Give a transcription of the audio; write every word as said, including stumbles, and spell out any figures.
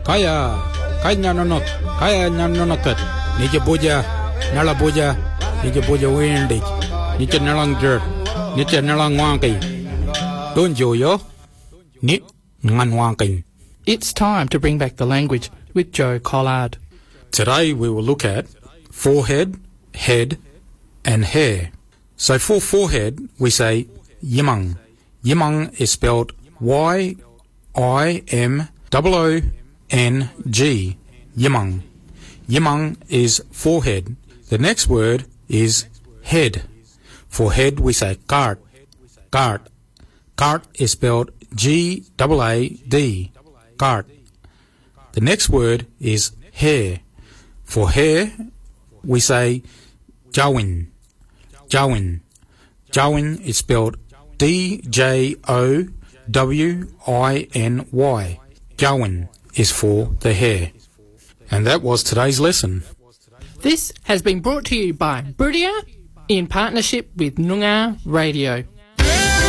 Kaya, kaya nanonot, kaya nanonotat. Nija boja, nala boja, nija boja windig. Nija nalang dirt, nija nalang wanky. Don't yo, ni ngan wanky. It's time to bring back the language with Joe Collard. Today we will look at forehead, head, and hair. So for forehead, we say yimang. Yimang is spelled Y I M O O N G. Yimang. Yimang is forehead. The next word is head. For head, we say kart. Kart. Kart is spelled G A A D. Kart. The next word is hair. For hair, we say jawin. Jawin. Jawin is spelled D J O W I N Y. Jawin is for the hair. And that was today's lesson. This has been brought to you by Buriya in partnership with Noongar Radio.